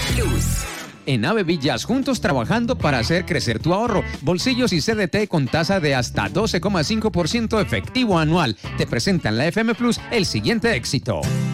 Plus. En Ave Villas, juntos trabajando para hacer crecer tu ahorro. Bolsillos y CDT con tasa de hasta 12,5% efectivo anual. Te presentan la FM Plus el siguiente éxito.